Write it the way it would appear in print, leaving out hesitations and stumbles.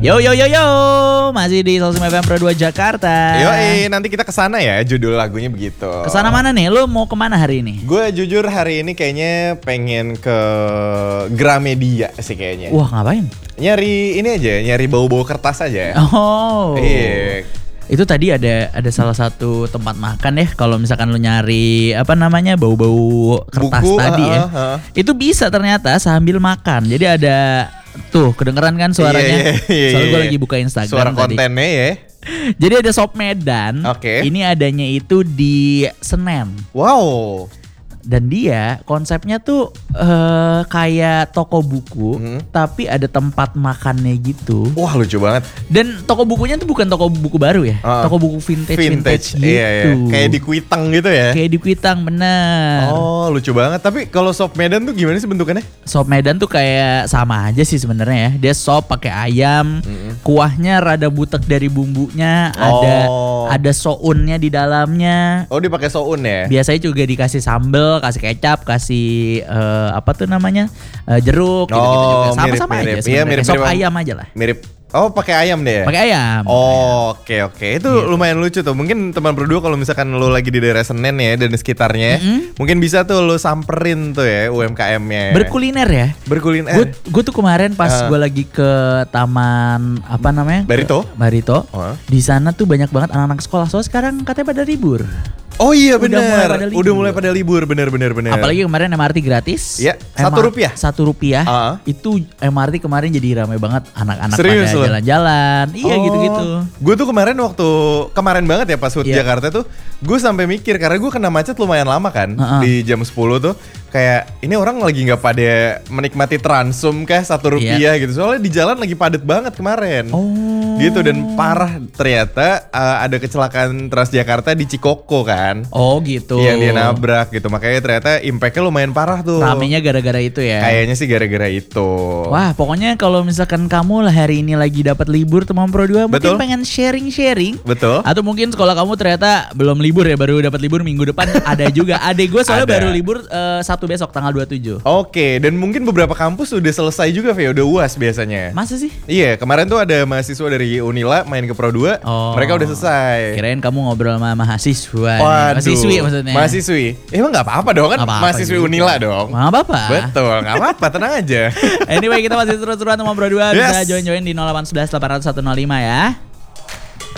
Yo, masih di Sosmed FM Pro 2 Jakarta. Yoi, nanti kita kesana ya, judul lagunya begitu. Kesana mana nih? Lu mau kemana hari ini? Gue jujur hari ini kayaknya pengen ke Gramedia sih kayaknya. Wah, ngapain? Nyari ini aja, nyari bau-bau kertas aja. Oh. Iya. Itu tadi ada salah satu tempat makan ya. Kalau misalkan lu nyari bau-bau kertas Buku, tadi ya. Itu bisa ternyata sambil makan. Jadi ada tuh kedengeran kan suaranya. Soalnya gue lagi buka Instagram suara tadi. kontennya ya. Jadi ada Sop Medan. Oke. Ini adanya itu di Senen. Wow. Dan dia konsepnya tuh kayak toko buku, tapi ada tempat makannya gitu. Wah, lucu banget. Dan toko bukunya tuh bukan toko buku baru ya, toko buku vintage gitu. Iya. Kayak di Kuitang gitu ya. Kayak di Kuitang, bener. Oh, lucu banget. Tapi kalau sop Medan tuh gimana sih bentukannya? Sop Medan tuh kayak sama aja sih sebenarnya ya. Dia sop pakai ayam, kuahnya rada butek dari bumbunya, ada sounnya di dalamnya. Oh, dipakai soun ya? Biasanya juga dikasih sambel, kasih kecap, kasih jeruk gitu-gitu juga. Sama-sama aja sebenarnya. Iya, mirip Sop ayam aja lah. Mirip. Oh, pakai ayam deh ya? Pakai ayam. Oh, oke. Itu gitu. Lumayan lucu tuh. Mungkin teman berdua kalau misalkan lu lagi di daerah Senen ya dan sekitarnya, mungkin bisa tuh lu samperin tuh ya UMKM-nya. Berkuliner ya? Berkuliner. Gue tuh kemarin pas gue lagi ke taman Barito. Di sana tuh banyak banget anak-anak sekolah. Soalnya sekarang katanya pada libur. Oh iya benar. Udah mulai pada libur, benar. Apalagi kemarin MRT gratis. Iya, Rp1. Rp1. Itu MRT kemarin jadi ramai banget, anak-anak pada jalan-jalan. Iya gitu-gitu. Gue tuh kemarin banget ya pas HUT Jakarta tuh, gue sampai mikir karena gue kena macet lumayan lama kan di jam 10 tuh. Kayak ini orang lagi nggak pada menikmati Transum kah Rp1 gitu. Soalnya di jalan lagi padat banget kemarin. Gitu, dan parah ternyata ada kecelakaan Transjakarta di Cikoko kan. Oh gitu. Yang dia nabrak gitu. Makanya ternyata impactnya lumayan parah tuh. Ramenya gara-gara itu ya. Kayaknya sih gara-gara itu. Wah, pokoknya kalau misalkan kamu hari ini lagi dapat libur teman Pro 2, mungkin pengen sharing-sharing. Betul. Atau mungkin sekolah kamu ternyata belum libur ya, baru dapat libur minggu depan. Ada juga. Adek gue soalnya baru libur Sabtu besok tanggal 27. Oke, dan mungkin beberapa kampus udah selesai juga, Vio, udah UAS biasanya. Masa sih? Iya, kemarin tuh ada mahasiswa dari Unila main ke Pro 2. Mereka udah selesai. Kirain kamu ngobrol sama mahasiswa. Mahasiswi maksudnya. Mahasiswi. Emang gak apa-apa dong kan? Mahasiswi juga. Unila dong. Gak apa-apa. Betul, gak apa-apa, tenang aja. Anyway, kita masih seru-seruan sama Pro 2. Bisa join-join di 0811 800 105 ya.